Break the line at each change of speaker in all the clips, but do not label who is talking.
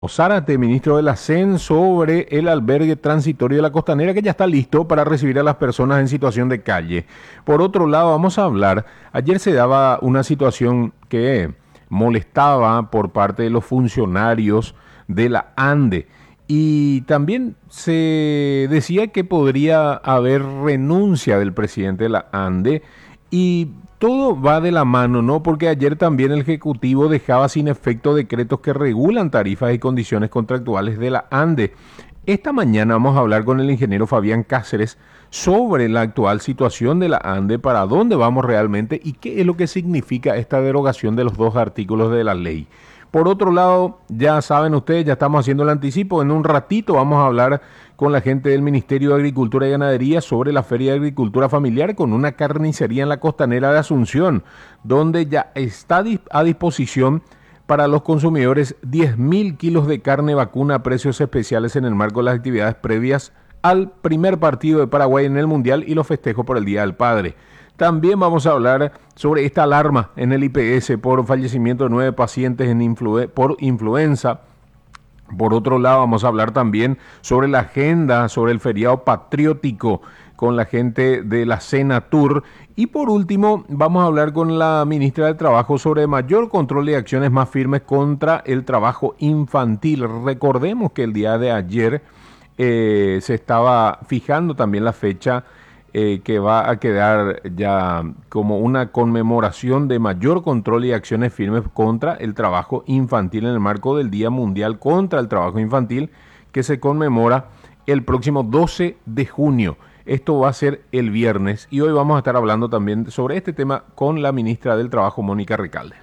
Zárate, ministro de la CEN, sobre el albergue transitorio de la Costanera que ya está listo para recibir a las personas en situación de calle. Por otro lado, vamos a hablar, ayer se daba una situación que molestaba por parte de los funcionarios de la ANDE y también se decía que podría haber renuncia del presidente de la ANDE y todo va de la mano, ¿no? Porque ayer también el Ejecutivo dejaba sin efecto decretos que regulan tarifas y condiciones contractuales de la ANDE. Esta mañana vamos a hablar con el ingeniero Fabián Cáceres sobre la actual situación de la ANDE, para dónde vamos realmente y qué es lo que significa esta derogación de los dos artículos de la ley. Por otro lado, ya saben ustedes, ya estamos haciendo el anticipo. En un ratito vamos a hablar con la gente del Ministerio de Agricultura y Ganadería sobre la Feria de Agricultura Familiar con una carnicería en la Costanera de Asunción, donde ya está a disposición para los consumidores 10.000 kilos de carne vacuna a precios especiales en el marco de las actividades previas al primer partido de Paraguay en el Mundial y los festejos por el Día del Padre. También vamos a hablar sobre esta alarma en el IPS por fallecimiento de 9 pacientes por influenza. Por otro lado, vamos a hablar también sobre la agenda, sobre el feriado patriótico con la gente de la Senatur. Y por último, vamos a hablar con la ministra del Trabajo sobre mayor control y acciones más firmes contra el trabajo infantil. Recordemos que el día de ayer se estaba fijando también la fecha que va a quedar ya como una conmemoración de mayor control y acciones firmes contra el trabajo infantil en el marco del Día Mundial contra el Trabajo Infantil, que se conmemora el próximo 12 de junio. Esto va a ser el viernes y hoy vamos a estar hablando también sobre este tema con la ministra del Trabajo, Mónica Recalde.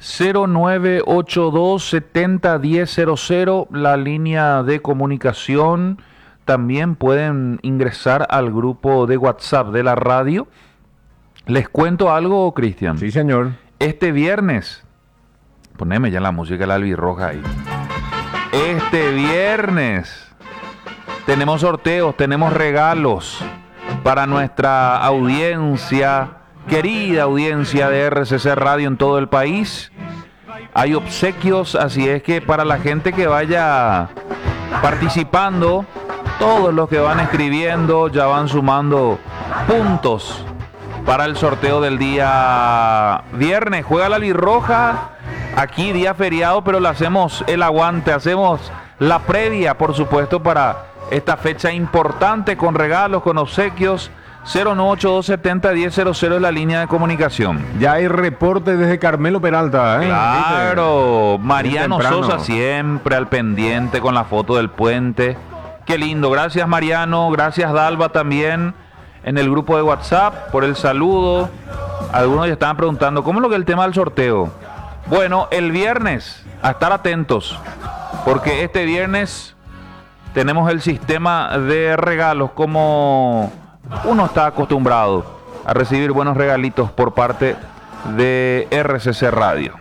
0982-701000, la línea de comunicación. También pueden ingresar al grupo de WhatsApp de la radio. ¿Les cuento algo, Cristian?
Sí, señor.
Este viernes, poneme ya la música de la albirroja ahí. Este viernes tenemos sorteos, tenemos regalos para nuestra audiencia, querida audiencia de RCC Radio en todo el país. Hay obsequios, así es que para la gente que vaya participando, todos los que van escribiendo ya van sumando puntos para el sorteo del día viernes. Juega la albirroja, aquí día feriado, pero le hacemos el aguante, hacemos la previa, por supuesto, para esta fecha importante con regalos, con obsequios. 0982701000 es la línea de comunicación.
Ya hay reporte desde Carmelo Peralta, ¿eh?
Claro, Mariano Sosa siempre al pendiente con la foto del puente. Qué lindo, gracias Mariano, gracias Dalva también en el grupo de WhatsApp por el saludo. Algunos ya estaban preguntando, ¿cómo es lo que es el tema del sorteo? Bueno, el viernes, a estar atentos, porque este viernes tenemos el sistema de regalos como uno está acostumbrado a recibir buenos regalitos por parte de RCC Radio.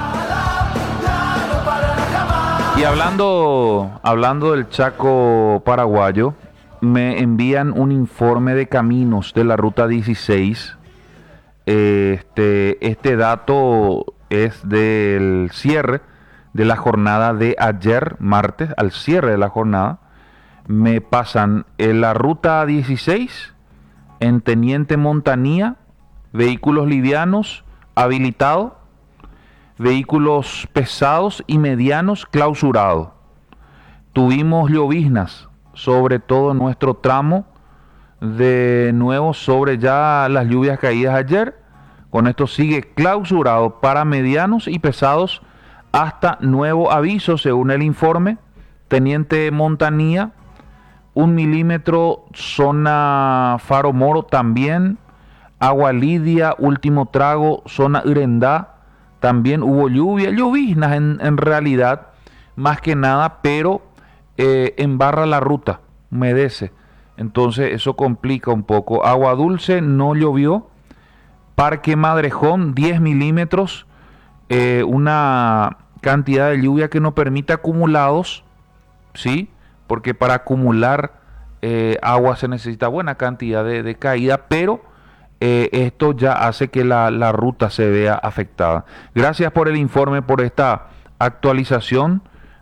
Y hablando del Chaco paraguayo, me envían un informe de caminos de la ruta 16. Este dato es del cierre de la jornada de ayer, martes, al cierre de la jornada. Me pasan en la ruta 16, en Teniente Montanía, vehículos livianos habilitados, vehículos pesados y medianos clausurados. Tuvimos lloviznas sobre todo nuestro tramo, de nuevo sobre ya las lluvias caídas ayer. Con esto sigue clausurado para medianos y pesados hasta nuevo aviso, según el informe. Teniente Montanía, 1 milímetro, zona Faro Moro también, Agua Lidia, Último Trago, zona Urendá, también hubo lloviznas en realidad, más que nada, pero embarra la ruta, humedece, entonces eso complica un poco. Agua Dulce no llovió, Parque Madrejón, 10 milímetros, una cantidad de lluvia que no permite acumulados, ¿sí? Porque para acumular agua se necesita buena cantidad de caída, pero esto ya hace que la ruta se vea afectada. Gracias por el informe, por esta actualización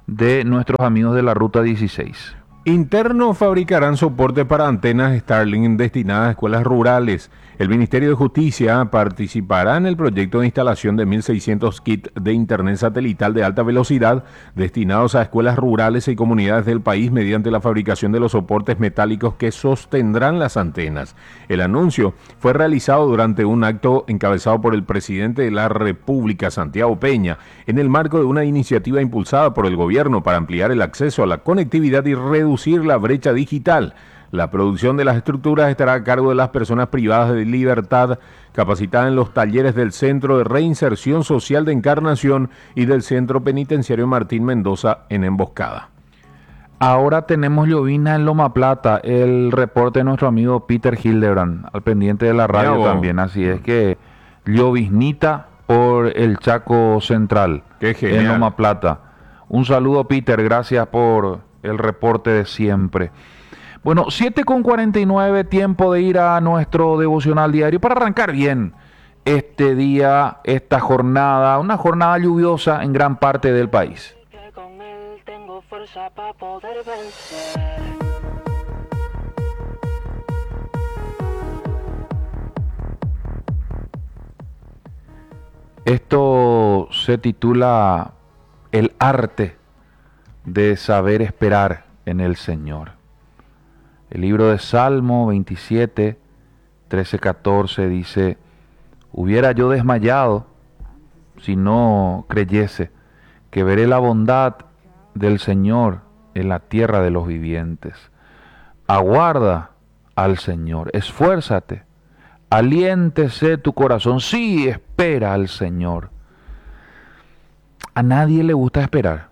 de nuestros amigos de la Ruta 16.
Internos fabricarán soporte para antenas Starlink destinadas a escuelas rurales. El Ministerio de Justicia participará en el proyecto de instalación de 1.600 kits de Internet satelital de alta velocidad destinados a escuelas rurales y comunidades del país mediante la fabricación de los soportes metálicos que sostendrán las antenas. El anuncio fue realizado durante un acto encabezado por el presidente de la República, Santiago Peña, en el marco de una iniciativa impulsada por el gobierno para ampliar el acceso a la conectividad y reducir la brecha digital. La producción de las estructuras estará a cargo de las personas privadas de libertad, capacitadas en los talleres del Centro de Reinserción Social de Encarnación y del Centro Penitenciario Martín Mendoza en Emboscada.
Ahora tenemos llovina en Loma Plata, el reporte de nuestro amigo Peter Hildebrand, al pendiente de la radio también. Así es que lloviznita por el Chaco Central,
Qué genial.
en Loma Plata. Un saludo, Peter, gracias por el reporte de siempre. Bueno, 7:49, tiempo de ir a nuestro devocional diario para arrancar bien este día, esta jornada, una jornada lluviosa en gran parte del país.
Con él tengo fuerza para poder vencer.
Esto se titula El arte de saber esperar en el Señor. El libro de Salmo 27, 13-14 dice: hubiera yo desmayado si no creyese que veré la bondad del Señor en la tierra de los vivientes. Aguarda al Señor, esfuérzate, aliéntese tu corazón, sí, espera al Señor. A nadie le gusta esperar.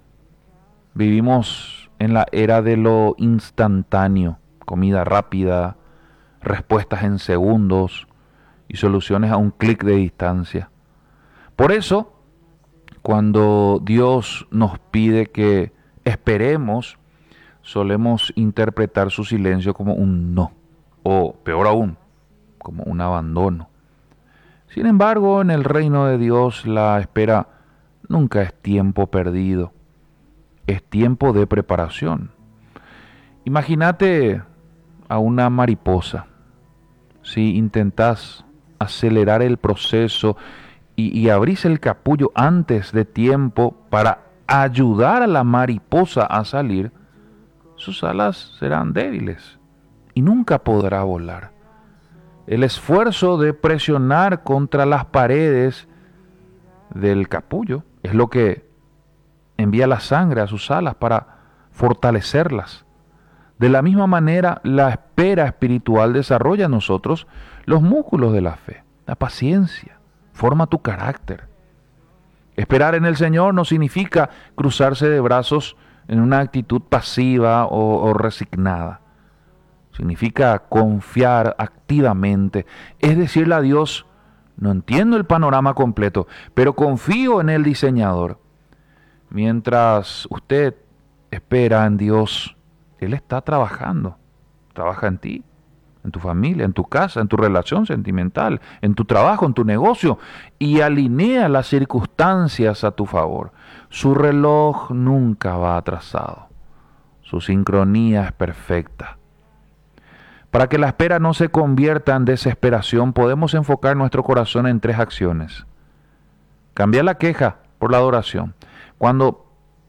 Vivimos en la era de lo instantáneo, comida rápida, respuestas en segundos y soluciones a un clic de distancia. Por eso, cuando Dios nos pide que esperemos, solemos interpretar su silencio como un no, o peor aún, como un abandono. Sin embargo, en el reino de Dios la espera nunca es tiempo perdido. Es tiempo de preparación. Imagínate a una mariposa. Si intentas acelerar el proceso y abrís el capullo antes de tiempo para ayudar a la mariposa a salir, sus alas serán débiles y nunca podrá volar. El esfuerzo de presionar contra las paredes del capullo es lo que envía la sangre a sus alas para fortalecerlas. De la misma manera, la espera espiritual desarrolla en nosotros los músculos de la fe, la paciencia, forma tu carácter. Esperar en el Señor no significa cruzarse de brazos en una actitud pasiva o resignada. Significa confiar activamente, es decirle a Dios: no entiendo el panorama completo, pero confío en el diseñador. Mientras usted espera en Dios, Él está trabajando. Trabaja en ti, en tu familia, en tu casa, en tu relación sentimental, en tu trabajo, en tu negocio, y alinea las circunstancias a tu favor. Su reloj nunca va atrasado. Su sincronía es perfecta. Para que la espera no se convierta en desesperación, podemos enfocar nuestro corazón en 3 acciones. Cambiar la queja por la adoración. Cuando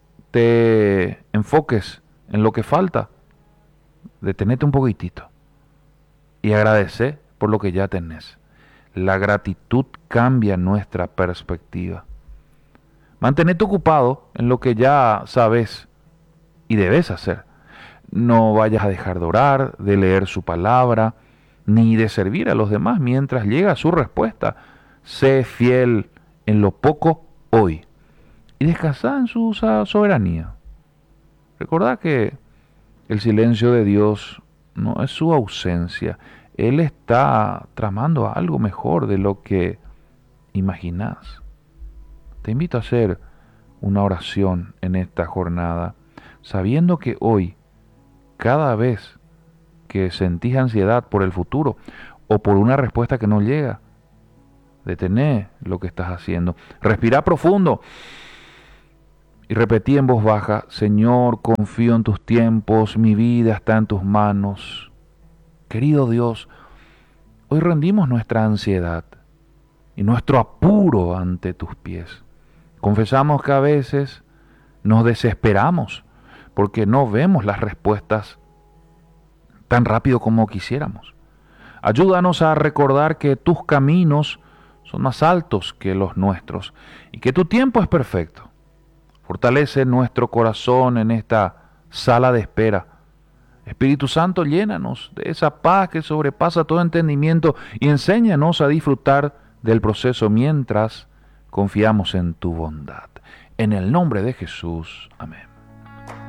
te enfoques en lo que falta, detenete un poquitito y agradece por lo que ya tenés. La gratitud cambia nuestra perspectiva. Mantenete ocupado en lo que ya sabes y debes hacer. No vayas a dejar de orar, de leer su palabra, ni de servir a los demás mientras llega su respuesta. Sé fiel en lo poco hoy y descansa en su soberanía. Recordá que el silencio de Dios no es su ausencia. Él está tramando algo mejor de lo que imaginás. Te invito a hacer una oración en esta jornada, sabiendo que hoy, cada vez que sentís ansiedad por el futuro o por una respuesta que no llega, detené lo que estás haciendo. Respira profundo y repetí en voz baja: Señor, confío en tus tiempos, mi vida está en tus manos. Querido Dios, hoy rendimos nuestra ansiedad y nuestro apuro ante tus pies. Confesamos que a veces nos desesperamos porque no vemos las respuestas tan rápido como quisiéramos. Ayúdanos a recordar que tus caminos son más altos que los nuestros y que tu tiempo es perfecto. Fortalece nuestro corazón en esta sala de espera. Espíritu Santo, llénanos de esa paz que sobrepasa todo entendimiento y enséñanos a disfrutar del proceso mientras confiamos en tu bondad. En el nombre de Jesús. Amén.